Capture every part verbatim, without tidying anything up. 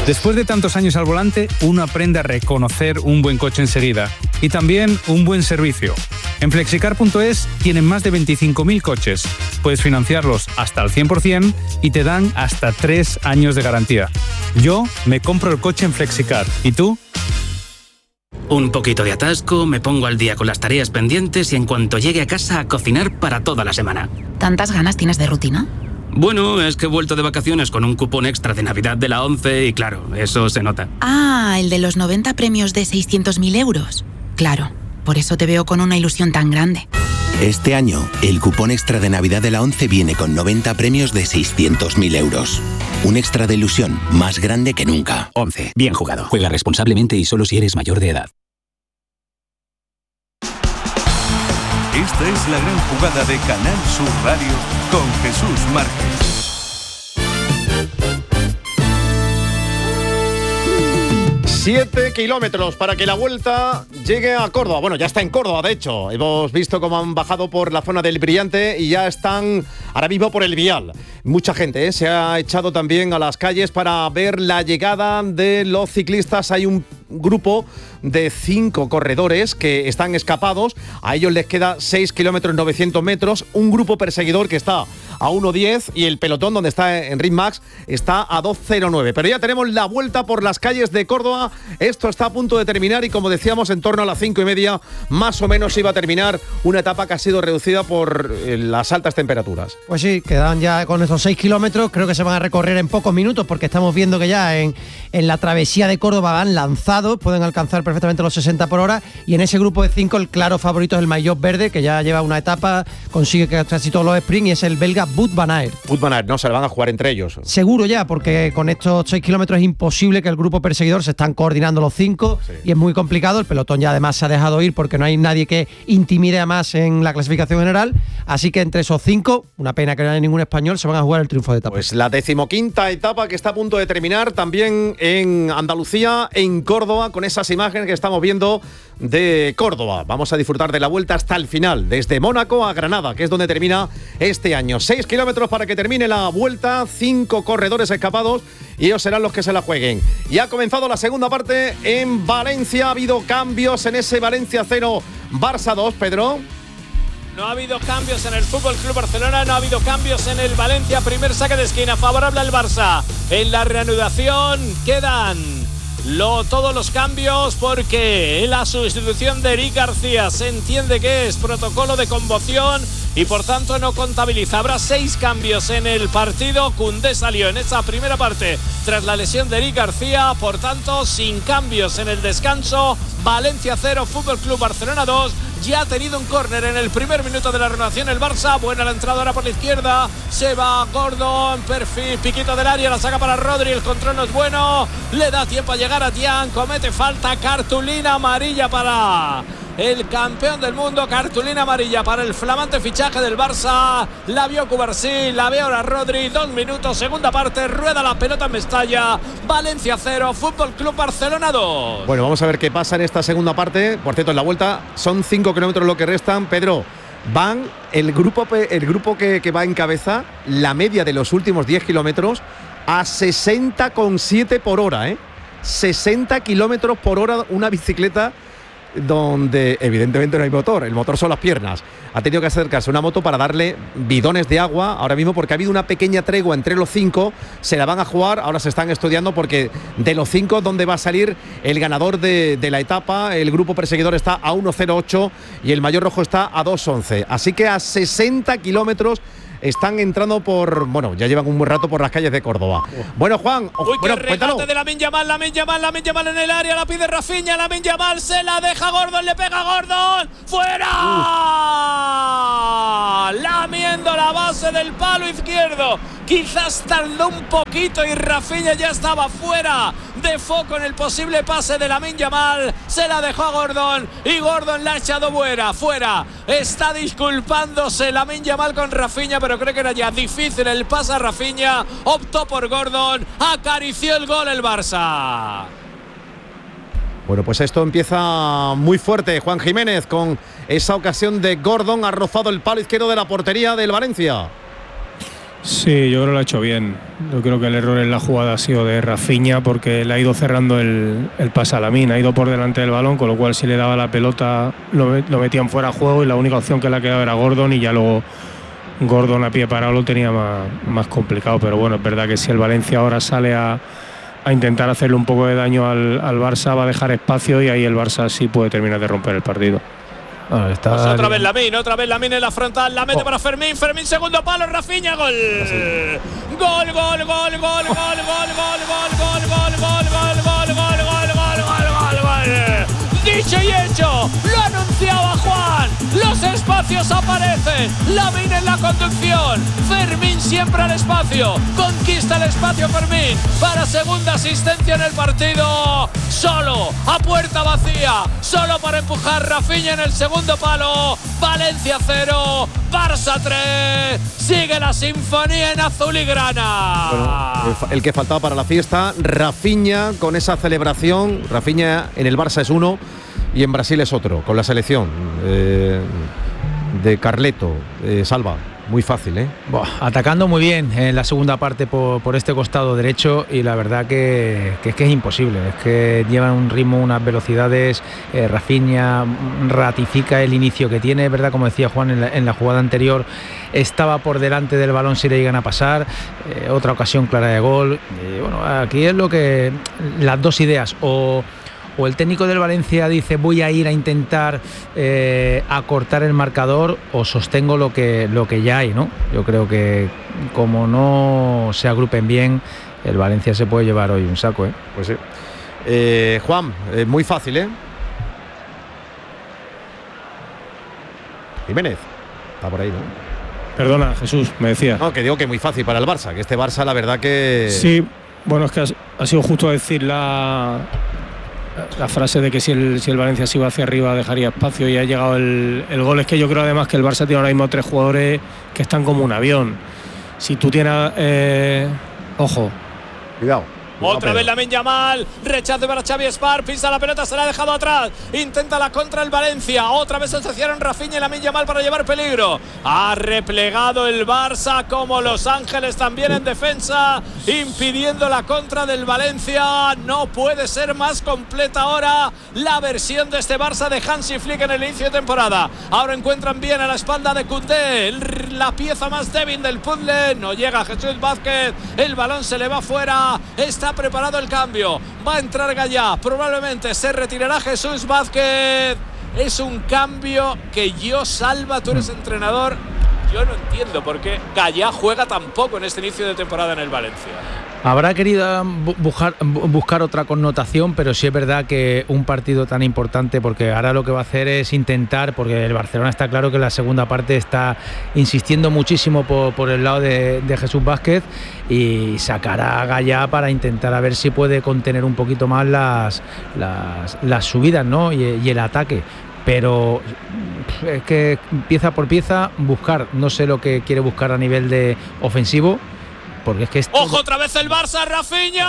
Después de tantos años al volante, uno aprende a reconocer un buen coche enseguida y también un buen servicio. En flexicar punto es tienen más de veinticinco mil coches. Puedes financiarlos hasta al cien por ciento y te dan hasta tres años de garantía. Yo me compro el coche en Flexicar. ¿Y tú? Un poquito de atasco, me pongo al día con las tareas pendientes y en cuanto llegue a casa a cocinar para toda la semana. ¿Tantas ganas tienes de rutina? Bueno, es que he vuelto de vacaciones con un cupón extra de Navidad de la ONCE y claro, eso se nota. Ah, el de los noventa premios de seiscientos mil euros. Claro, por eso te veo con una ilusión tan grande. Este año, el cupón extra de Navidad de la ONCE viene con noventa premios de seiscientos mil euros. Un extra de ilusión más grande que nunca. ONCE. Bien jugado. Juega responsablemente y solo si eres mayor de edad. Esta es la gran jugada de Canal Sur Radio con Jesús Márquez. Siete kilómetros para que la Vuelta llegue a Córdoba. Bueno, ya está en Córdoba, de hecho. Hemos visto cómo han bajado por la zona del Brillante y ya están ahora mismo por el Vial. Mucha gente ¿eh? se ha echado también a las calles para ver la llegada de los ciclistas. Hay un grupo de cinco corredores que están escapados. A ellos les queda seis kilómetros novecientos metros. Un grupo perseguidor que está a uno diez y el pelotón donde está Enric Mas está a dos cero nueve. Pero ya tenemos la Vuelta por las calles de Córdoba. Esto está a punto de terminar y como decíamos en torno a las cinco y media más o menos iba a terminar una etapa que ha sido reducida por eh, las altas temperaturas. Pues sí, quedan ya con esos seis kilómetros, creo que se van a recorrer en pocos minutos porque estamos viendo que ya en, en la travesía de Córdoba van lanzados, pueden alcanzar perfectamente los sesenta por hora y en ese grupo de cinco el claro favorito es el Maillot Verde que ya lleva una etapa, consigue casi todos los sprints y es el belga Wout van Aert. Wout van Aert, no, se la van a jugar entre ellos. Seguro ya, porque con estos seis kilómetros es imposible que el grupo perseguidor se están coordinando los cinco sí. y es muy complicado, el pelotón ya además se ha dejado ir porque no hay nadie que intimide a más en la clasificación general, así que entre esos cinco, una pena que no haya ningún español, se van a jugar el triunfo de etapa. Pues la decimoquinta etapa que está a punto de terminar también en Andalucía, en Córdoba, con esas imágenes que estamos viendo de Córdoba. Vamos a disfrutar de la Vuelta hasta el final, desde Mónaco a Granada, que es donde termina este año. Seis kilómetros para que termine la Vuelta, cinco corredores escapados y ellos serán los que se la jueguen. Y ha comenzado la segunda parte en Valencia. Ha habido cambios en ese Valencia cero, Barça dos, Pedro. No ha habido cambios en el F C Barcelona, no ha habido cambios en el Valencia. Primer saque de esquina, favorable al Barça. En la reanudación quedan lo, todos los cambios porque en la sustitución de Eric García se entiende que es protocolo de conmoción y por tanto no contabiliza. Habrá seis cambios en el partido. Koundé salió en esa primera parte tras la lesión de Eric García, por tanto sin cambios en el descanso. Valencia cero, F C Barcelona dos. Ya ha tenido un córner en el primer minuto de la renovación el Barça. Buena la entrada ahora por la izquierda. Se va Gordon, perfil, piquito del área, la saca para Rodri. El control no es bueno. Le da tiempo a llegar a Tian. Comete falta, cartulina amarilla para el campeón del mundo. Cartulina amarilla para el flamante fichaje del Barça. La vio Cubarsí, la ve ahora Rodri. Dos minutos, segunda parte. Rueda la pelota en Mestalla. Valencia cero, F C Barcelona dos. Bueno, vamos a ver qué pasa en esta segunda parte. Por cierto, en la Vuelta son cinco kilómetros lo que restan. Pedro, van el grupo, el grupo que, que va en cabeza, la media de los últimos diez kilómetros a sesenta coma siete por hora, ¿eh? sesenta kilómetros por hora una bicicleta donde evidentemente no hay motor, el motor son las piernas. Ha tenido que acercarse una moto para darle bidones de agua ahora mismo porque ha habido una pequeña tregua entre los cinco, se la van a jugar, ahora se están estudiando porque de los cinco donde va a salir el ganador de, de la etapa. El grupo perseguidor está a uno cero ocho y el maillot rojo está a dos once, así que a sesenta kilómetros están entrando por, bueno, ya llevan un buen rato por las calles de Córdoba. Bueno, Juan, Uy, bueno, qué regate de Lamine Yamal, Lamine Yamal, Lamine Yamal en el área, la pide Rafinha, Lamine Yamal se la deja Gordon, le pega Gordon, ¡fuera! Uh. Lamiendo la base del palo izquierdo, quizás tardó un poquito y Rafinha ya estaba fuera de foco en el posible pase de Lamine Yamal, se la dejó a Gordon y Gordon la ha echado fuera, fuera, está disculpándose Lamine Yamal con Rafinha, pero creo que era ya difícil el pase a Rafinha, optó por Gordon, acarició el gol el Barça. Bueno, pues esto empieza muy fuerte, Juan Jiménez, con esa ocasión de Gordon, ha rozado el palo izquierdo de la portería del Valencia. Sí, yo creo que lo ha hecho bien. Yo creo que el error en la jugada ha sido de Rafinha porque le ha ido cerrando el, el pase a Lamine, ha ido por delante del balón, con lo cual si le daba la pelota lo, lo metían fuera de juego y la única opción que le ha quedado era Gordon y ya luego Gordon a pie parado lo tenía más, más complicado. Pero bueno, es verdad que si el Valencia ahora sale a, a intentar hacerle un poco de daño al, al Barça, va a dejar espacio y ahí el Barça sí puede terminar de romper el partido. Ah, está pues otra vez Lamine, otra vez Lamine en la frontal, la mete oh. para Fermín, Fermín segundo palo, Rafinha, gol. Gol, gol, gol, gol, gol, gol, gol, gol, gol, gol, gol, gol, gol, gol, gol, gol, gol, gol, gol. Dicho y hecho, lo anunciaba Juan. Los espacios aparecen. Lamine en la conducción. Fermín siempre al espacio. Conquista el espacio Fermín para segunda asistencia en el partido. Solo, a puerta vacía. Solo para empujar Rafinha en el segundo palo. Valencia cero, Barça tres. Sigue la sinfonía en azul y grana. Bueno, el que faltaba para la fiesta, Rafinha con esa celebración. Rafinha en el Barça es uno y en Brasil es otro, con la selección eh, de Carleto, eh, Salva. Muy fácil, ¿eh? Buah, atacando muy bien en la segunda parte por, por este costado derecho y la verdad que, que es que es imposible, es que llevan un ritmo, unas velocidades, eh, Rafinha ratifica el inicio que tiene, es verdad, como decía Juan en la, en la jugada anterior, estaba por delante del balón si le llegan a pasar, eh, otra ocasión clara de gol, eh, bueno, aquí es lo que, las dos ideas, o... o el técnico del Valencia dice voy a ir a intentar eh, acortar el marcador o sostengo lo que, lo que ya hay, ¿no? Yo creo que como no se agrupen bien, el Valencia se puede llevar hoy un saco, ¿eh? Pues sí. Eh, Juan, eh, muy fácil, ¿eh? Jiménez, está por ahí, ¿no? Perdona, Jesús, me decía. No, que digo que muy fácil para el Barça, que este Barça la verdad que... Sí, bueno, es que ha, ha sido justo decir la... la frase de que si el, si el Valencia se iba hacia arriba dejaría espacio y ha llegado el, el gol. Es que yo creo además que el Barça tiene ahora mismo tres jugadores que están como un avión. Si tú tienes... Eh, ojo. Cuidado. Otra vez Lamine Yamal, rechazo para Xavi Espar, pisa la pelota, se la ha dejado atrás, intenta la contra el Valencia, otra vez se asociaron Rafinha y Lamine Yamal para llevar peligro. Ha replegado el Barça como Los Ángeles también en defensa, impidiendo la contra del Valencia. No puede ser más completa ahora la versión de este Barça de Hansi Flick en el inicio de temporada. Ahora encuentran bien a la espalda de Koundé, la pieza más débil del puzzle, no llega Jesús Vázquez, el balón se le va fuera, está preparado el cambio, va a entrar Gallá, probablemente se retirará Jesús Vázquez. Es un cambio que yo, Salva, tú eres entrenador, yo no entiendo por qué Gallá juega tan poco en este inicio de temporada en el Valencia. Habrá querido buscar, buscar otra connotación, pero sí es verdad que un partido tan importante, porque ahora lo que va a hacer es intentar, porque el Barcelona está claro que en la segunda parte está insistiendo muchísimo por, por el lado de, de Jesús Vázquez y sacará a Gallá para intentar a ver si puede contener un poquito más las, las, las subidas, ¿no? y, y el ataque. Pero es que pieza por pieza buscar, no sé lo que quiere buscar a nivel de ofensivo, porque es que es... ¡Ojo otra vez el Barça, Rafinha!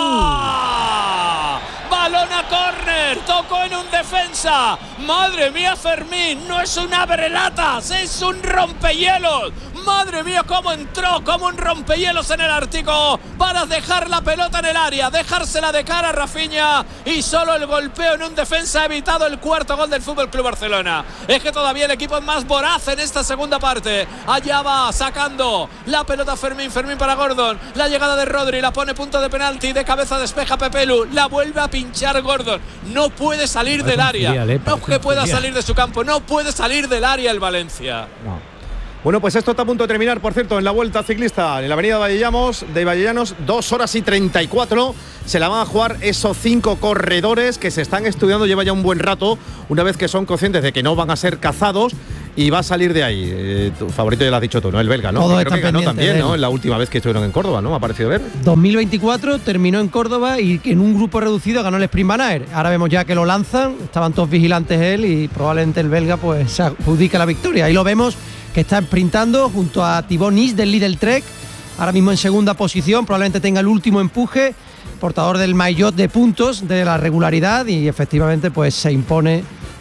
Uh. Balón a córner, tocó en un defensa. Madre mía, Fermín, no es un abrelatas, es un rompehielos. Madre mía, cómo entró, como un rompehielos en el Ártico para dejar la pelota en el área, dejársela de cara a Rafinha, y solo el golpeo en un defensa ha evitado el cuarto gol del F C Barcelona. Es que todavía el equipo es más voraz en esta segunda parte. Allá va sacando la pelota Fermín, Fermín para Gordon, la llegada de Rodri, la pone punto de penalti, de cabeza despeja Pepelu, la vuelve a pinchar Gordon. No puede salir del área, no que pueda salir de su campo, no puede salir del área el Valencia. No. Bueno, pues esto está a punto de terminar, por cierto, en la Vuelta Ciclista, en la avenida Vallellanos, de Vallellanos, dos horas y treinta y cuatro. Se la van a jugar esos cinco corredores que se están estudiando, lleva ya un buen rato, una vez que son conscientes de que no van a ser cazados, y va a salir de ahí. Eh, tu favorito ya lo has dicho tú, ¿no? El belga, ¿no? Todos Creo que ganó también, de ¿no? En la última vez que estuvieron en Córdoba, ¿no? Me ha parecido ver. dos mil veinticuatro terminó en Córdoba y en un grupo reducido ganó el Sprint Banaer. Ahora vemos ya que lo lanzan, estaban todos vigilantes él y probablemente el belga pues se adjudica la victoria. Ahí lo vemos que está sprintando junto a Thibaut Nis del Lidl Trek, ahora mismo en segunda posición, probablemente tenga el último empuje, portador del maillot de puntos de la regularidad, y efectivamente pues se impone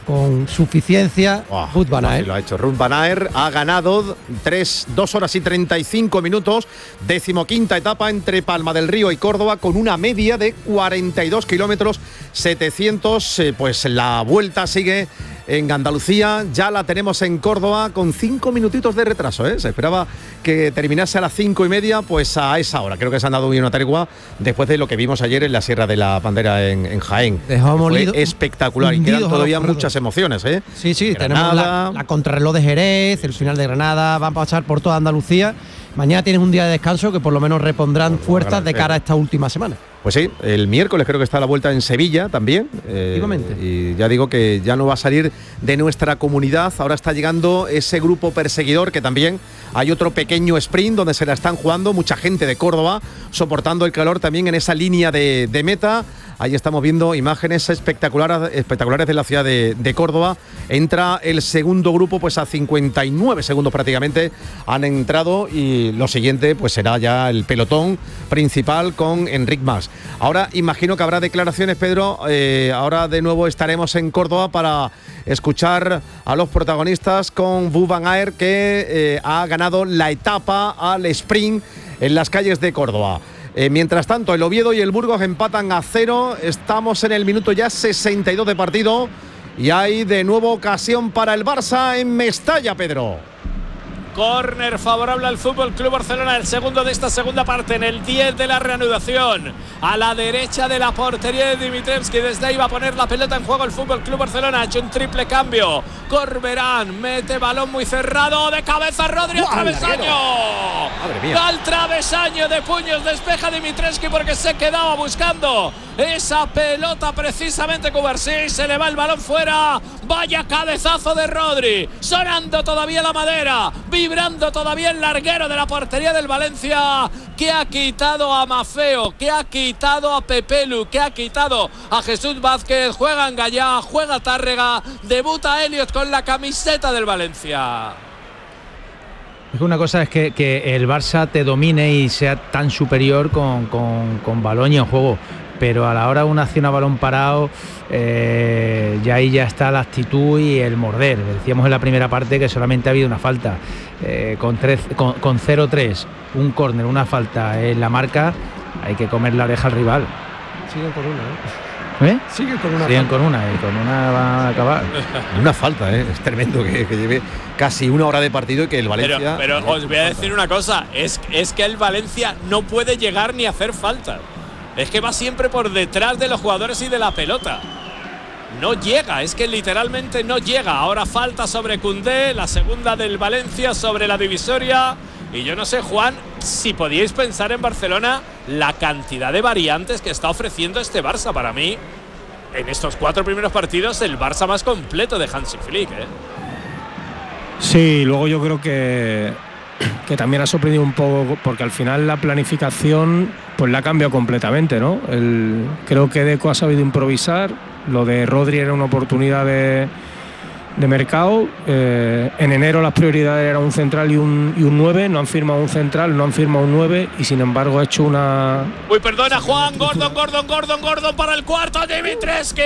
con suficiencia Oh, Wout van Aert. Lo ha hecho Ruud van Aert, ha ganado tres, dos horas y treinta y cinco minutos, decimoquinta etapa entre Palma del Río y Córdoba, con una media de cuarenta y dos kilómetros setecientos. Eh, pues la vuelta sigue en Andalucía, ya la tenemos en Córdoba con cinco minutitos de retraso, ¿eh? Se esperaba que terminase a las cinco y media, pues a esa hora. Creo que se han dado bien una tregua después de lo que vimos ayer en la Sierra de la Bandera en, en Jaén. Dejamos Fue lido, espectacular y quedan todavía muchas emociones, ¿eh? Sí, sí, Granada. tenemos la, la contrarreloj de Jerez, el final de Granada, van a pasar por toda Andalucía. Mañana tienes un día de descanso que por lo menos repondrán pues fuerzas de cara a esta última semana. Pues sí, el miércoles creo que está la vuelta en Sevilla también. Eh, y ya digo que ya no va a salir de nuestra comunidad. Ahora está llegando ese grupo perseguidor, que también hay otro pequeño sprint donde se la están jugando mucha gente de Córdoba, soportando el calor también en esa línea de, de meta. Ahí estamos viendo imágenes espectaculares, espectaculares de la ciudad de, de Córdoba. Entra el segundo grupo, pues a cincuenta y nueve segundos prácticamente han entrado, y lo siguiente pues será ya el pelotón principal con Enric Mas. Ahora imagino que habrá declaraciones, Pedro. Eh, ahora de nuevo estaremos en Córdoba para escuchar a los protagonistas con Wout van Aert, que eh, ha ganado la etapa al sprint en las calles de Córdoba. Eh, mientras tanto, el Oviedo y el Burgos empatan a cero. Estamos en el minuto ya sesenta y dos de partido y hay de nuevo ocasión para el Barça en Mestalla, Pedro. Córner favorable al Fútbol Club Barcelona, el segundo de esta segunda parte, en el diez de la reanudación, a la derecha de la portería de Dimitrievski. Desde ahí va a poner la pelota en juego el Fútbol Club Barcelona. Ha hecho un triple cambio. Corberán mete balón muy cerrado, de cabeza Rodri al travesaño. Al travesaño de puños, despeja Dimitrievski porque se quedaba buscando esa pelota precisamente Cubarsí. Se le va el balón fuera. Vaya cabezazo de Rodri, sonando todavía la madera, vibrando todavía el larguero de la portería del Valencia, que ha quitado a Mafeo, que ha quitado a Pepelu, que ha quitado a Jesús Vázquez. Juega Engallá, juega Tárrega, debuta Elliot con la camiseta del Valencia. Es que una cosa es que, que el Barça te domine y sea tan superior con, con, con balón y en juego, pero a la hora de una acción a balón parado, eh, ya ahí ya está la actitud y el morder. Decíamos en la primera parte que solamente ha habido una falta. Eh, con, con, con cero tres, un córner, una falta en la marca, hay que comer la oreja al rival. Siguen con una, ¿eh? ¿Eh? Siguen con una. Siguen con una y con una van a acabar. Una falta, ¿eh? Es tremendo que, que lleve casi una hora de partido y que el Valencia. Pero, pero os voy a decir una cosa: es, es que el Valencia no puede llegar ni hacer falta. Es que va siempre por detrás de los jugadores y de la pelota. No llega, es que literalmente no llega. Ahora falta sobre Koundé, la segunda del Valencia sobre la divisoria. Y yo no sé, Juan, si podíais pensar en Barcelona la cantidad de variantes que está ofreciendo este Barça. Para mí, en estos cuatro primeros partidos, el Barça más completo de Hansi Flick, ¿eh? Sí, luego yo creo que, que también ha sorprendido un poco, porque al final la planificación pues la ha cambiado completamente, ¿no? El, creo que Deco ha sabido improvisar. Lo de Rodri era una oportunidad de, de mercado. Eh, en enero las prioridades eran un central y un, y un nueve. No han firmado un central, no han firmado un nueve, y sin embargo ha hecho una... Uy, perdona, Juan. Gordon, Gordon, Gordon, Gordon para el cuarto. Dimitrievski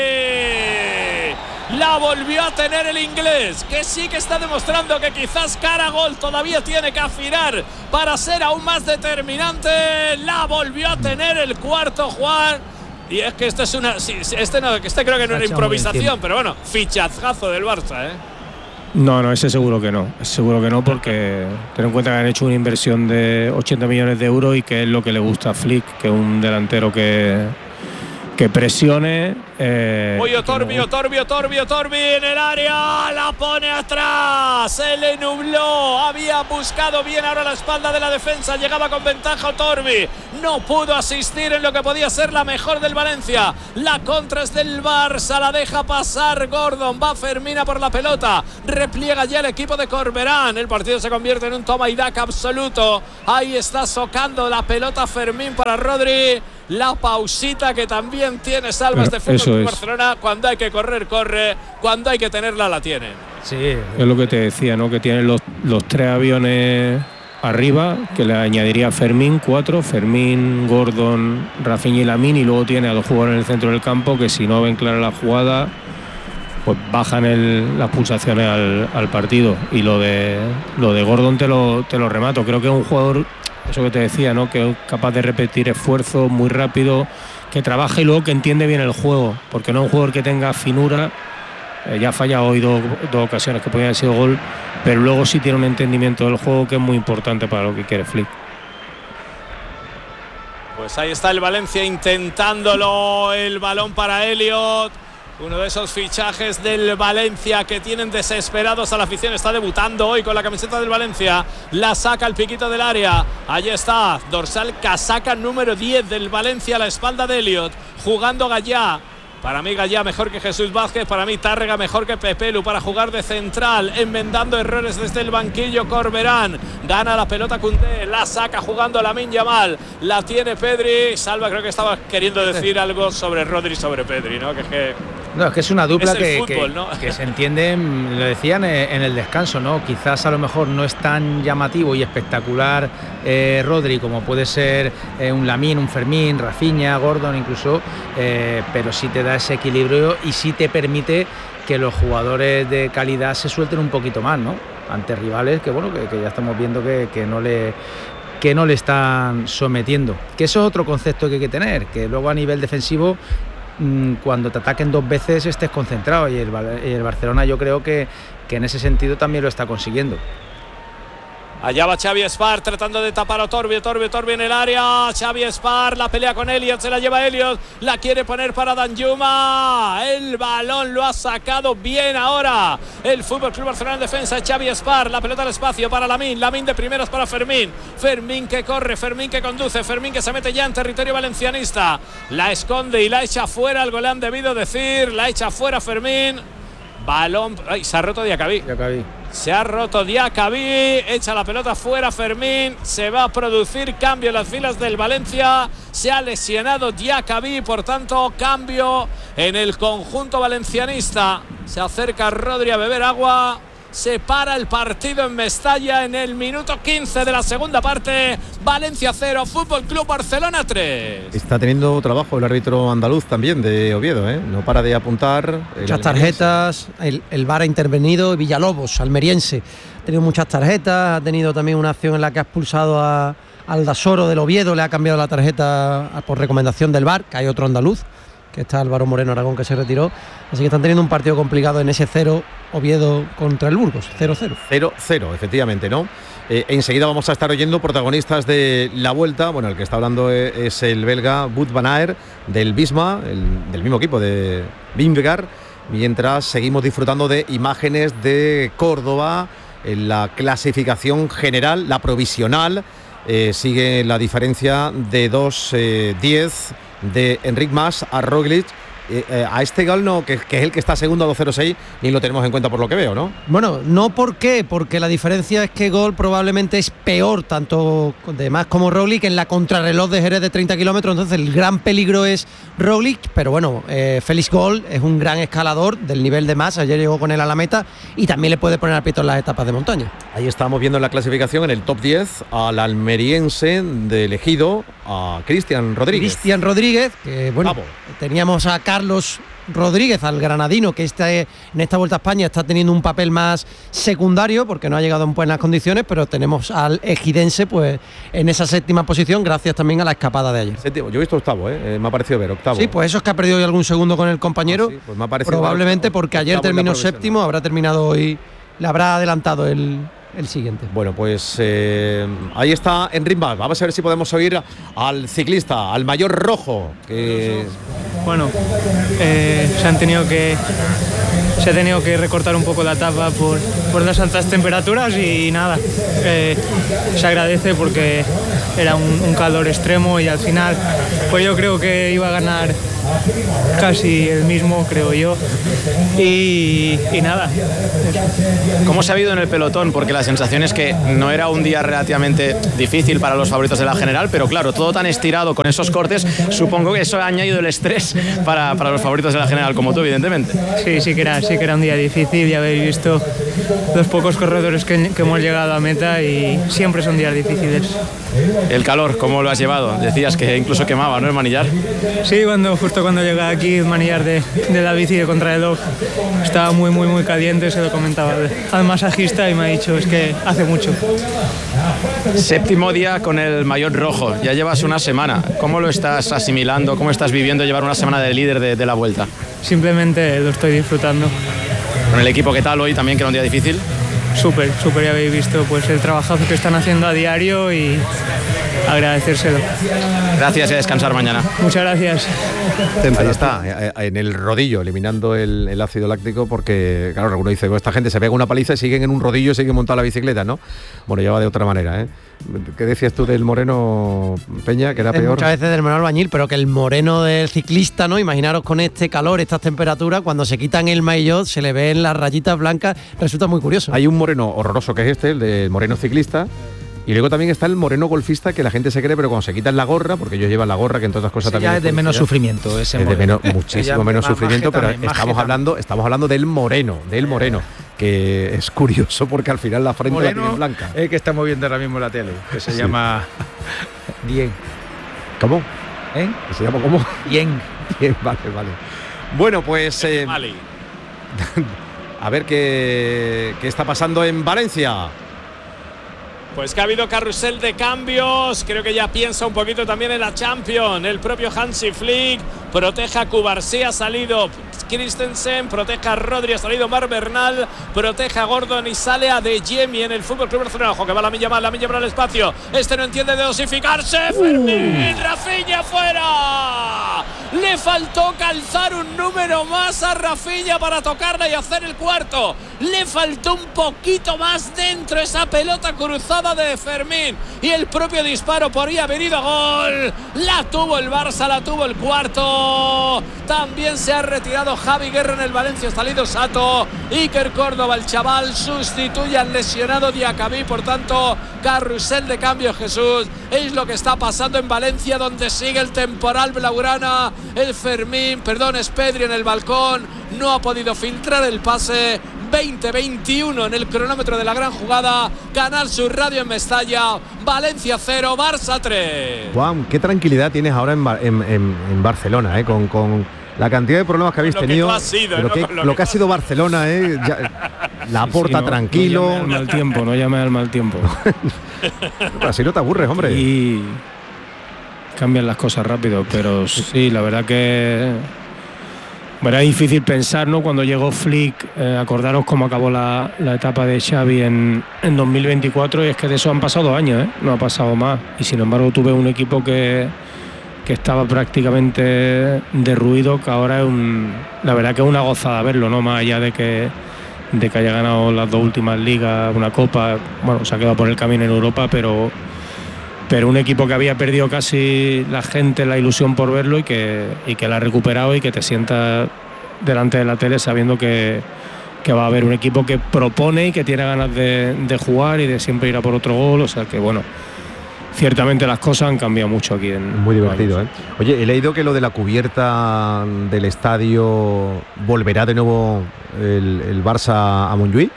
la volvió a tener el inglés, que sí que está demostrando que quizás cara a gol todavía tiene que afinar para ser aún más determinante. La volvió a tener el cuarto, Juan. Y es que esto es una... Sí, este, no, este creo que no era improvisación, pero bueno, fichazazo del Barça, ¿eh? No, no, ese seguro que no. Ese seguro que no, porque ten en cuenta que han hecho una inversión de ochenta millones de euros y que es lo que le gusta a Flick, que es un delantero que, que presione. Eh, Oye, Otorbi, no. Otorbi, Otorbi, Otorbi en el área, la pone atrás, se le nubló, había buscado bien ahora la espalda de la defensa, llegaba con ventaja Otorbi, no pudo asistir en lo que podía ser la mejor del Valencia. La contra es del Barça, la deja pasar Gordon, va Fermina por la pelota, repliega ya el equipo de Corberán, el partido se convierte en un toma y daca absoluto. Ahí está socando la pelota Fermín para Rodri, la pausita que también tiene Salvas de Fútbol Club Barcelona. Cuando hay que correr, corre, cuando hay que tenerla, la tiene. Sí, es lo que te decía, ¿no? Que tienen los, los tres aviones arriba, que le añadiría Fermín, cuatro, Fermín, Gordon, Rafinha y Lamine, y luego tiene a los jugadores en el centro del campo que si no ven clara la jugada pues bajan el, las pulsaciones al, al partido. Y lo de lo de Gordon te lo, te lo remato. Creo que es un jugador, eso que te decía, ¿no? Que es capaz de repetir esfuerzos muy rápido, que trabaja y luego que entiende bien el juego, porque no es un jugador que tenga finura. Eh, ya ha fallado hoy dos, dos ocasiones que podían haber sido gol, pero luego sí tiene un entendimiento del juego que es muy importante para lo que quiere Flick. Pues ahí está el Valencia intentándolo, el balón para Elliot. Uno de esos fichajes del Valencia que tienen desesperados a la afición. Está debutando hoy con la camiseta del Valencia. La saca el piquito del área. Allí está, dorsal casaca número diez del Valencia a la espalda de Elliot. Jugando Gallá. Para mí Gallá mejor que Jesús Vázquez, para mí Tárrega mejor que Pepelu para jugar de central, enmendando errores desde el banquillo. Corberán, gana la pelota Koundé, la saca jugando Lamine Yamal, la tiene Pedri. Salva, creo que estaba queriendo decir algo sobre Rodri, sobre Pedri, ¿no? Que, que No, es que es una dupla es que, fútbol, que, ¿no? que se entiende, lo decían en el descanso, ¿no? Quizás a lo mejor no es tan llamativo y espectacular eh, Rodri como puede ser eh, un Lamine, un Fermín, Rafinha, Gordon incluso, eh, pero sí te da ese equilibrio y sí te permite que los jugadores de calidad se suelten un poquito más, ¿no? Ante rivales que, bueno, que, que ya estamos viendo que, que no le... que no le están sometiendo. Que eso es otro concepto que hay que tener, que luego a nivel defensivo, cuando te ataquen dos veces estés concentrado, y el, y el Barcelona yo creo que, que en ese sentido también lo está consiguiendo. Allá va Xavi Espar tratando de tapar a Torbi, Torbi, Torbi en el área. Xavi Espar, la pelea con Elliot, se la lleva Elliot, la quiere poner para Danjuma. El balón lo ha sacado bien ahora el F C Barcelona en defensa. Xavi Espar, la pelota al espacio para Lamine, Lamine de primeras para Fermín. Fermín que corre, Fermín que conduce, Fermín que se mete ya en territorio valencianista. La esconde y la echa fuera, algo le han debido decir, la echa fuera Fermín. Balón, ay, se ha roto Diacabí. Diacabí. Se ha roto Diacabí, echa la pelota fuera Fermín, se va a producir cambio en las filas del Valencia, se ha lesionado Diacabí, por tanto cambio en el conjunto valencianista. Se acerca Rodri a beber agua. Se para el partido en Mestalla en el minuto quince de la segunda parte. Valencia cero, Fútbol Club Barcelona tres. Está teniendo trabajo el árbitro andaluz también de Oviedo, ¿eh? No para de apuntar. Muchas tarjetas, el, el V A R ha intervenido. Villalobos, almeriense, ha tenido muchas tarjetas, ha tenido también una acción en la que ha expulsado a Aldasoro del Oviedo, le ha cambiado la tarjeta por recomendación del V A R, que hay otro andaluz, que está Álvaro Moreno Aragón, que se retiró. Así que están teniendo un partido complicado en ese cero, Oviedo contra el Burgos, cero cero. cero cero, efectivamente, ¿no? Eh, enseguida vamos a estar oyendo protagonistas de la vuelta. Bueno, el que está hablando es, es el belga Wout van Aert, del Visma, el, del mismo equipo de Vingegaard, mientras seguimos disfrutando de imágenes de Córdoba en la clasificación general, la provisional. Eh, sigue la diferencia de dos diez de Enric Mas a Roglic. Eh, eh, a este gol no, que, que es el que está segundo a dos cero seis, ni lo tenemos en cuenta por lo que veo, ¿no? Bueno, no, ¿por qué? Porque la diferencia es que Gol probablemente es peor, tanto de Mas como Roglic, en la contrarreloj de Jerez de treinta kilómetros, entonces el gran peligro es Roglic, pero bueno, eh, Félix Gol es un gran escalador del nivel de Mas, ayer llegó con él a la meta y también le puede poner al pito en las etapas de montaña. Ahí estamos viendo en la clasificación, en el top diez, al almeriense de elegido, a Cristian Rodríguez. Cristian Rodríguez, que bueno, Bravo. Teníamos a Carlos Rodríguez, al granadino, que esta, en esta Vuelta a España está teniendo un papel más secundario porque no ha llegado en buenas condiciones, pero tenemos al ejidense pues en esa séptima posición, gracias también a la escapada de ayer. Séptimo, yo he visto octavo, ¿eh? Me ha parecido ver octavo. Sí, pues eso es que ha perdido hoy algún segundo con el compañero, ah, sí, pues me ha parecido probablemente octavo, porque ayer terminó séptimo, habrá terminado hoy, le habrá adelantado el... el siguiente. Bueno, pues eh, ahí está Enric Mas. Vamos a ver si podemos oír al ciclista, al mayor rojo. Que... Bueno, eh, se han tenido que se ha tenido que recortar un poco la etapa por, por las altas temperaturas y nada, eh, se agradece porque era un, un calor extremo y al final pues yo creo que iba a ganar casi el mismo, creo yo, y, y nada. Eso. ¿Cómo se ha habido en el pelotón? Porque la sensación es que no era un día relativamente difícil para los favoritos de la general, pero claro, todo tan estirado con esos cortes, supongo que eso ha añadido el estrés para, para los favoritos de la general, como tú, evidentemente. Sí, sí que era, sí que era un día difícil, ya habéis visto los pocos corredores que, que hemos llegado a meta y siempre son días difíciles. El calor, ¿cómo lo has llevado? Decías que incluso quemaba, ¿no?, el manillar. Sí, cuando, justo cuando llegué aquí, el manillar de, de la bici de contrarreloj estaba muy, muy, muy caliente, se lo comentaba al masajista y me ha dicho, es que hace mucho. Séptimo día con el maillot rojo, ya llevas una semana. ¿Cómo lo estás asimilando? ¿Cómo estás viviendo llevar una semana de líder de, de la Vuelta? Simplemente lo estoy disfrutando. ¿Con el equipo qué tal hoy también, que era un día difícil? Súper, súper, ya habéis visto pues el trabajazo que están haciendo a diario y agradecérselo. Gracias y a descansar mañana. Muchas gracias. Ahí está, en el rodillo, eliminando el, el ácido láctico, porque, claro, alguno dice, esta gente se pega una paliza y siguen en un rodillo y siguen montando la bicicleta, ¿no? Bueno, ya va de otra manera, ¿eh? ¿Qué decías tú del moreno, Peña, que era peor? Muchas veces del moreno albañil, pero que el moreno del ciclista, ¿no? Imaginaros con este calor, estas temperaturas, cuando se quitan el maillot, se le ven las rayitas blancas, resulta muy curioso. Hay un moreno horroroso que es este, el del moreno ciclista. Y luego también está el moreno golfista, que la gente se cree, pero cuando se quitan la gorra, porque ellos llevan la gorra, que en todas las cosas sí, también ya es de menos sufrimiento ese es de menos, moreno. muchísimo menos más, sufrimiento, más pero también, estamos hablando, estamos hablando del moreno, del moreno, que es curioso porque al final la frente moreno la tiene blanca. Es que estamos viendo ahora mismo en la tele, que se sí. llama Bien. ¿Cómo? ¿Eh? ¿Que se llama cómo? Bien. Bien, vale, vale. Bueno, pues eh, a ver qué, qué está pasando en Valencia. Pues que ha habido carrusel de cambios, creo que ya piensa un poquito también en la Champions. El propio Hansi Flick protege a Cubarsí, ha salido Christensen, protege a Rodri, ha salido Marc Bernal, protege a Gordon y sale a De Jemi en el Fútbol Club Barcelona. Ojo que va la milla más, la milla para el espacio. Este no entiende de dosificarse. Uh. Fermín, Rafinha fuera. Le faltó calzar un número más a Rafinha para tocarla y hacer el cuarto. Le faltó un poquito más dentro esa pelota cruzada de Fermín y el propio disparo podría haber ido a gol. La tuvo el Barça, la tuvo el cuarto. También se ha retirado Javi Guerra en el Valencia, ha salido Sato. Iker Córdoba, el chaval, sustituye al lesionado Diacabí. Por tanto, carrusel de cambio, Jesús. Es lo que está pasando en Valencia, donde sigue el temporal blaugrana. El Fermín, perdón, es Pedri en el balcón. No ha podido filtrar el pase. veinte veintiuno en el cronómetro de la gran jugada. Canal Sur Radio en Mestalla. Valencia cero, Barça tres. Juan, qué tranquilidad tienes ahora en, en, en, en Barcelona, ¿eh? con, con la cantidad de problemas que habéis lo tenido. Que sido, pero ¿no? que, lo, lo que, que ha sido Barcelona, ¿eh? Ya, la Porta sí, no, tranquilo. No llame al mal tiempo, no llame al mal tiempo. Así no te aburres, hombre. Y cambian las cosas rápido, pero sí, la verdad que bueno, es difícil pensar, ¿no? Cuando llegó Flick, eh, acordaros cómo acabó la, la etapa de Xavi en, en dos mil veinticuatro, y es que de eso han pasado dos años, ¿eh? No ha pasado más. Y sin embargo tuve un equipo que, que estaba prácticamente derruido, que ahora es un, la verdad que es una gozada verlo, ¿no? Más allá de que, de que haya ganado las dos últimas ligas, una copa, bueno, se ha quedado por el camino en Europa, pero, pero un equipo que había perdido casi la gente la ilusión por verlo y que, y que la ha recuperado, y que te sientas delante de la tele sabiendo que, que va a haber un equipo que propone y que tiene ganas de, de jugar y de siempre ir a por otro gol. O sea que bueno, ciertamente las cosas han cambiado mucho aquí en muy divertido, ¿eh? Oye, he leído que lo de la cubierta del estadio volverá de nuevo el, el Barça a Montjuïc.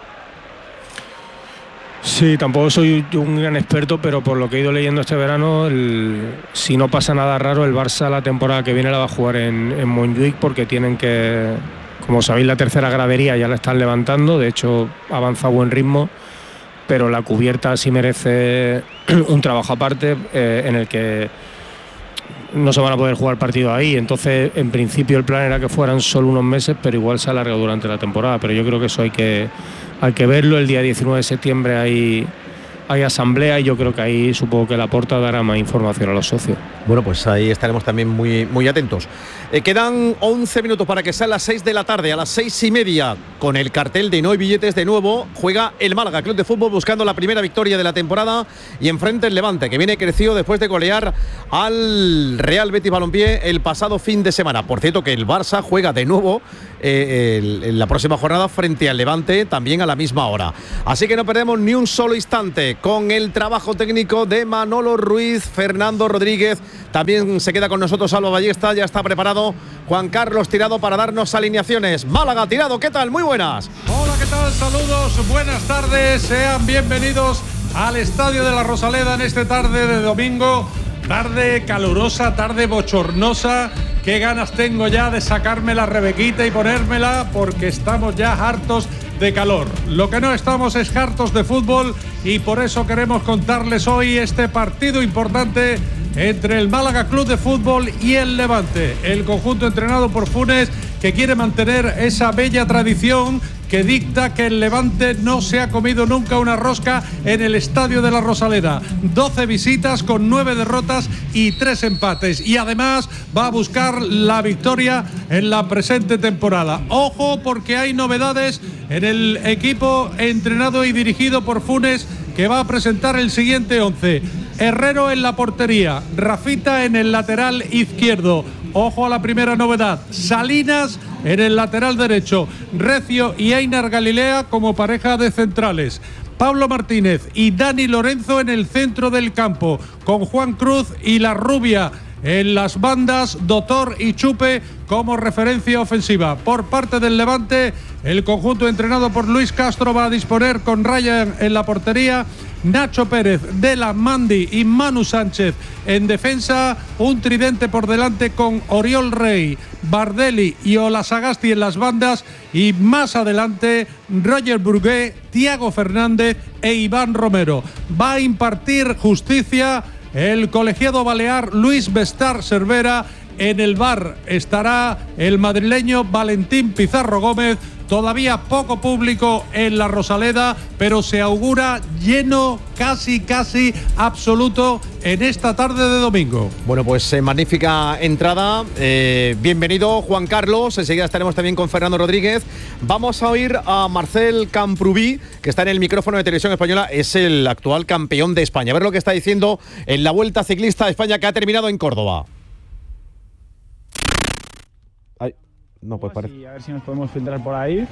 Sí, tampoco soy un gran experto, pero por lo que he ido leyendo este verano, el, si no pasa nada raro, el Barça la temporada que viene la va a jugar en, en Montjuïc, porque tienen que, como sabéis, la tercera gradería ya la están levantando, de hecho avanza a buen ritmo, pero la cubierta sí merece un trabajo aparte, eh, en el que no se van a poder jugar partido ahí. Entonces, en principio el plan era que fueran solo unos meses, pero igual se alarga durante la temporada, pero yo creo que eso hay que Hay que verlo. El día diecinueve de septiembre hay, hay asamblea, y yo creo que ahí supongo que Laporta dará más información a los socios. Bueno, pues ahí estaremos también muy, muy atentos. Eh, quedan once minutos para que sean las seis de la tarde. A las seis y media, con el cartel de No hay billetes de nuevo, juega el Málaga Club de Fútbol buscando la primera victoria de la temporada, y enfrente el Levante, que viene crecido después de golear al Real Betis Balompié el pasado fin de semana. Por cierto, que el Barça juega de nuevo eh, el, en la próxima jornada frente al Levante, también a la misma hora. Así que no perdemos ni un solo instante con el trabajo técnico de Manolo Ruiz, Fernando Rodríguez. También se queda con nosotros Alba Ballesta, ya está preparado Juan Carlos Tirado para darnos alineaciones. Málaga, Tirado, ¿qué tal? Muy buenas. Hola, ¿qué ¿qué tal? Saludos, buenas tardes, sean bienvenidos al Estadio de la Rosaleda en esta tarde de domingo. Tarde calurosa, tarde bochornosa. Qué ganas tengo ya de sacarme la rebequita y ponérmela, porque estamos ya hartos de calor. Lo que no estamos es hartos de fútbol, y por eso queremos contarles hoy este partido importante entre el Málaga Club de Fútbol y el Levante. El conjunto entrenado por Funes, que quiere mantener esa bella tradición que dicta que el Levante no se ha comido nunca una rosca en el Estadio de la Rosaleda. doce visitas con nueve derrotas y tres empates. Y además va a buscar la victoria en la presente temporada. Ojo, porque hay novedades en el equipo entrenado y dirigido por Funes, que va a presentar el siguiente once. Herrero en la portería, Rafita en el lateral izquierdo. Ojo a la primera novedad, Salinas en el lateral derecho, Recio y Einar Galilea como pareja de centrales. Pablo Martínez y Dani Lorenzo en el centro del campo, con Juan Cruz y La Rubia en las bandas, Doctor y Chupe como referencia ofensiva. Por parte del Levante, el conjunto entrenado por Luis Castro va a disponer con Ryan en la portería, Nacho Pérez, De La Mandi y Manu Sánchez en defensa, un tridente por delante con Oriol Rey, Bardelli y Olasagasti en las bandas, y más adelante Roger Burgué, Thiago Fernández e Iván Romero. Va a impartir justicia el colegiado balear Luis Bestar Cervera. En el V A R estará el madrileño Valentín Pizarro Gómez. Todavía poco público en la Rosaleda, pero se augura lleno casi, casi absoluto en esta tarde de domingo. Bueno, pues eh, magnífica entrada. Eh, bienvenido, Juan Carlos. Enseguida estaremos también con Fernando Rodríguez. Vamos a oír a Marcel Camprubí, que está en el micrófono de Televisión Española. Es el actual campeón de España. A ver lo que está diciendo en la Vuelta Ciclista de España, que ha terminado en Córdoba. No, pues parece. Y a ver si nos podemos filtrar por ahí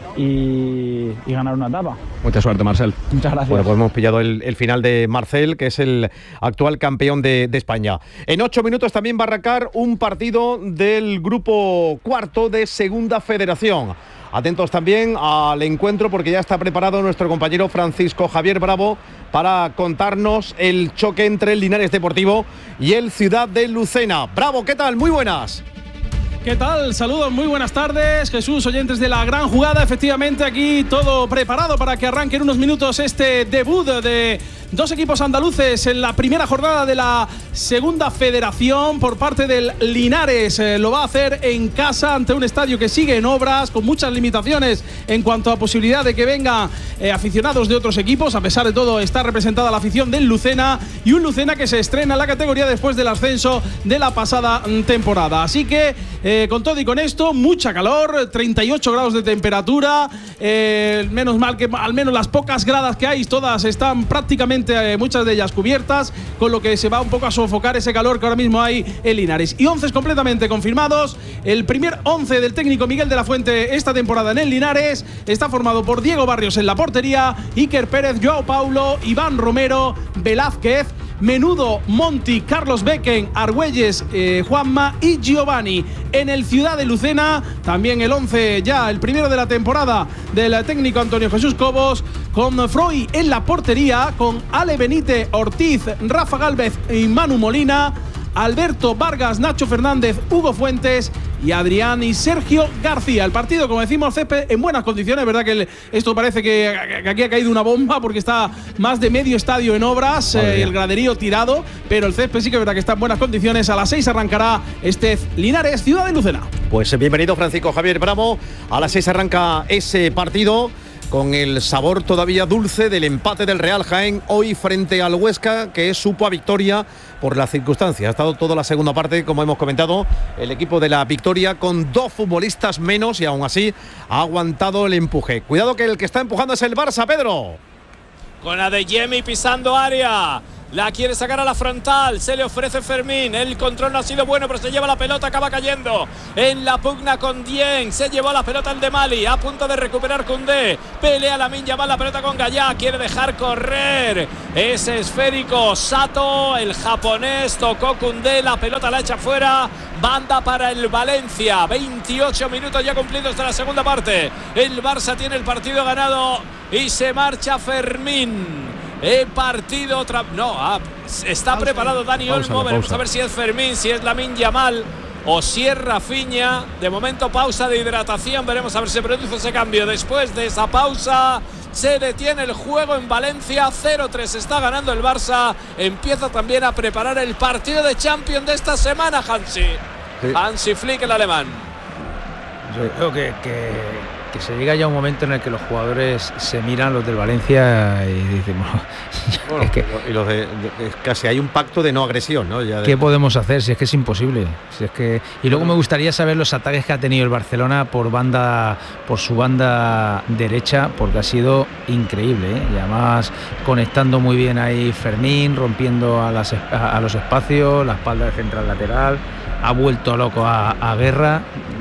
y, y ganar una etapa. Mucha suerte, Marcel. Muchas gracias. Bueno, pues hemos pillado el, el final de Marcel, que es el actual campeón de, de España. En ocho minutos también va a arrancar un partido del grupo cuarto de Segunda Federación. Atentos también al encuentro, porque ya está preparado nuestro compañero Francisco Javier Bravo para contarnos el choque entre el Linares Deportivo y el Ciudad de Lucena. Bravo, ¿qué tal? Muy buenas. ¿Qué tal? Saludos, muy buenas tardes, Jesús, oyentes de La Gran Jugada. Efectivamente, aquí todo preparado para que arranque en unos minutos este debut de dos equipos andaluces en la primera jornada de la Segunda Federación por parte del Linares. Eh, lo va a hacer en casa ante un estadio que sigue en obras, con muchas limitaciones en cuanto a posibilidad de que vengan eh, aficionados de otros equipos. A pesar de todo, está representada la afición del Lucena, y un Lucena que se estrena en la categoría después del ascenso de la pasada temporada. Así que eh, con todo y con esto, mucha calor, treinta y ocho grados de temperatura. Eh, menos mal que al menos las pocas gradas que hay, todas están prácticamente, eh, muchas de ellas cubiertas, con lo que se va un poco a sofocar ese calor que ahora mismo hay en Linares. Y once completamente confirmados. El primer once del técnico Miguel de la Fuente esta temporada en el Linares está formado por Diego Barrios en la portería, Iker Pérez, Joao Paulo, Iván Romero, Velázquez, Menudo, Monti, Carlos Becken, Argüelles, eh, Juanma y Giovanni. En el Ciudad de Lucena también el once, ya el primero de la temporada del técnico Antonio Jesús Cobos, con Freud en la portería, con Ale Benítez, Ortiz, Rafa Gálvez y Manu Molina, Alberto Vargas, Nacho Fernández, Hugo Fuentes y Adrián y Sergio García. El partido, como decimos, césped en buenas condiciones. Verdad que el, esto parece que, que aquí ha caído una bomba, porque está más de medio estadio en obras, eh, el graderío tirado, pero el césped sí que es verdad que está en buenas condiciones. A las seis arrancará este Linares Ciudad de Lucena. Pues bienvenido, Francisco Javier Bravo. A las seis arranca ese partido, con el sabor todavía dulce del empate del Real Jaén hoy frente al Huesca, que supo a victoria por las circunstancias. Ha estado toda la segunda parte, como hemos comentado, el equipo de la victoria con dos futbolistas menos, y aún así ha aguantado el empuje. Cuidado, que el que está empujando es el Barça, Pedro. Con Adeyemi pisando área. La quiere sacar a la frontal, se le ofrece Fermín. El control no ha sido bueno, pero se lleva la pelota, acaba cayendo en la pugna con Dieng. Se llevó la pelota el de Mali, a punto de recuperar Koundé. Pelea Lamine Yamal la pelota con Gallá, quiere dejar correr ese esférico. Sato, el japonés, tocó Koundé, la pelota la echa fuera. Banda para el Valencia, veintiocho minutos ya cumplidos de la segunda parte. El Barça tiene el partido ganado y se marcha Fermín. El partido otra no ah, está pausa, preparado Dani pausa, Olmo. Veremos a ver si es Fermín, si es Lamine Yamal o si es Rafinha. De momento pausa de hidratación, veremos a ver si se produce ese cambio. Después de esa pausa se detiene el juego en Valencia, cero tres está ganando el Barça. Empieza también a preparar el partido de Champions de esta semana Hansi sí. Hansi Flick, el alemán. Yo creo que, que, que se llega ya un momento en el que los jugadores se miran, los del Valencia, y dicen, bueno, bueno es que, y los de, de, casi hay un pacto de no agresión, ¿no? Ya de... ¿Qué podemos hacer? Si es que es imposible. Si es que, y luego me gustaría saber los ataques que ha tenido el Barcelona por banda, por su banda derecha, porque ha sido increíble, ¿eh? Y además conectando muy bien ahí Fermín, rompiendo a, las, a, a los espacios, la espalda de central lateral, ha vuelto loco a, a Guerra.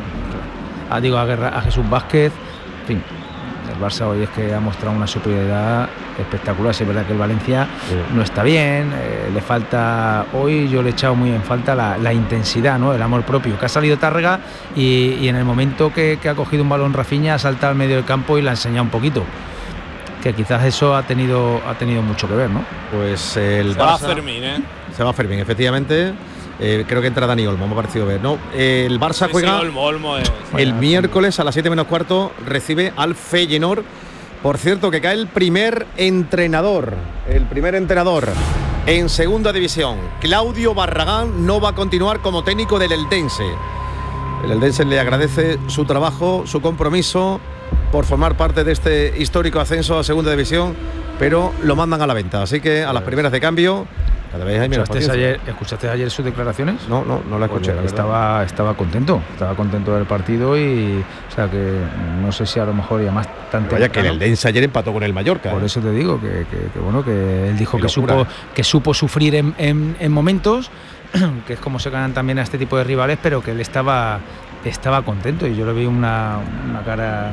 A, digo, a, Guerra, a Jesús Vázquez, en fin, el Barça hoy es que ha mostrado una superioridad espectacular. Sí, es verdad que el Valencia sí. no está bien, eh, le falta, hoy yo le he echado muy en falta la, la intensidad, ¿no? El amor propio, que ha salido Tárrega y, y en el momento que, que ha cogido un balón Rafinha ha saltado al medio del campo y la ha enseñado un poquito, que quizás eso ha tenido, ha tenido mucho que ver, ¿no? Pues el se Barça, va Fermín, ¿eh? Se va Fermín, efectivamente. Eh, creo que entra Dani Olmo, me ha parecido ver, ¿no? Eh, el Barça sí, juega sí, Olmo, Olmo es. el miércoles a las siete menos cuarto, recibe al Feyenoord. Por cierto, que cae el primer entrenador, el primer entrenador en segunda división. Claudio Barragán no va a continuar como técnico del Eldense. El Eldense le agradece su trabajo, su compromiso por formar parte de este histórico ascenso a segunda división, pero lo mandan a la venta. Así que a las primeras de cambio... Cada vez hay menos ¿Escuchaste, ayer, ¿Escuchaste ayer sus declaraciones? No, no, no la escuché. Oye, estaba, estaba contento, estaba contento del partido y, o sea, que no sé si a lo mejor y además tanto. Vaya que el Eldense ayer empató con el Mallorca. Por ¿eh? eso te digo que, que, que bueno, que él dijo que supo, que supo sufrir en, en, en momentos, que es como se ganan también a este tipo de rivales, pero que él estaba, estaba contento y yo le vi una, una cara,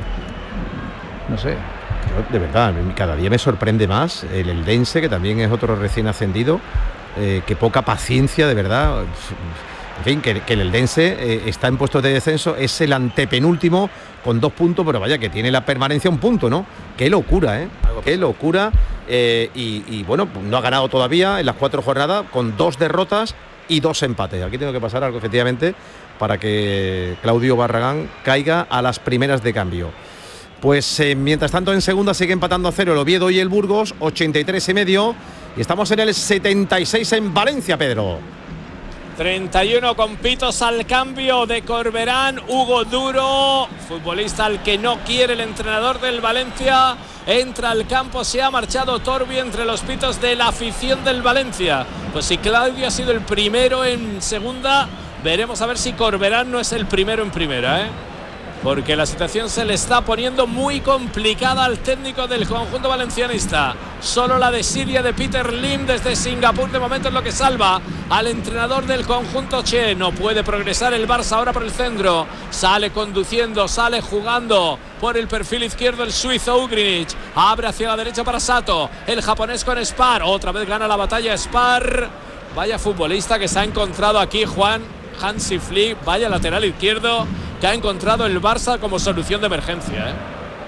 no sé. De verdad, cada día me sorprende más el Eldense, que también es otro recién ascendido, eh, que poca paciencia, de verdad. En fin, que, que el Eldense eh, está en puestos de descenso, es el antepenúltimo con dos puntos, pero vaya que tiene la permanencia un punto, ¿no? Qué locura, ¿eh? Qué locura. Eh, y, y bueno, no ha ganado todavía en las cuatro jornadas, con dos derrotas y dos empates. Aquí tengo que pasar algo, efectivamente, para que Claudio Barragán caiga a las primeras de cambio. Pues eh, mientras tanto en segunda sigue empatando a cero el Oviedo y el Burgos, ochenta y tres y medio, y estamos en el setenta y seis en Valencia, Pedro. treinta y uno con pitos al cambio de Corberán, Hugo Duro, futbolista al que no quiere el entrenador del Valencia, entra al campo, se ha marchado Torbi entre los pitos de la afición del Valencia. Pues si Claudio ha sido el primero en segunda, veremos a ver si Corberán no es el primero en primera, ¿eh? Porque la situación se le está poniendo muy complicada al técnico del conjunto valencianista. Solo la desidia de Peter Lim desde Singapur de momento es lo que salva al entrenador del conjunto che. No puede progresar el Barça ahora por el centro. Sale conduciendo, sale jugando por el perfil izquierdo el suizo Ugrinic. Abre hacia la derecha para Sato. El japonés con Spar. Otra vez gana la batalla Spar. Vaya futbolista que se ha encontrado aquí Juan Hansi Flick. Vaya lateral izquierdo que ha encontrado el Barça como solución de emergencia, ¿eh?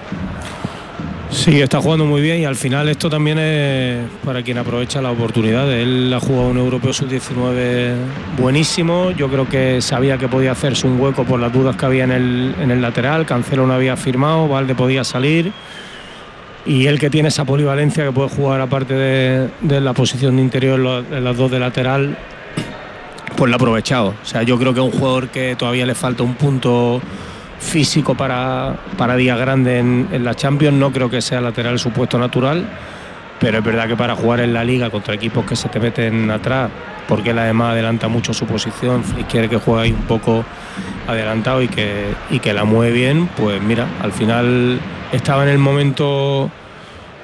Sí, está jugando muy bien y al final esto también es para quien aprovecha la oportunidad. Él ha jugado un europeo sub diecinueve buenísimo. Yo creo que sabía que podía hacerse un hueco por las dudas que había en el, en el lateral. Cancelo no había firmado, Valde podía salir. Y él, que tiene esa polivalencia, que puede jugar aparte de, de la posición de interior en las dos de lateral, pues lo ha aprovechado. O sea, yo creo que es un jugador que todavía le falta un punto físico para, para día grande en, en la Champions. No creo que sea lateral su puesto natural, pero es verdad que para jugar en la Liga contra equipos que se te meten atrás, porque él además adelanta mucho su posición y quiere que juegue ahí un poco adelantado y que, y que la mueve bien, pues mira, al final estaba en el momento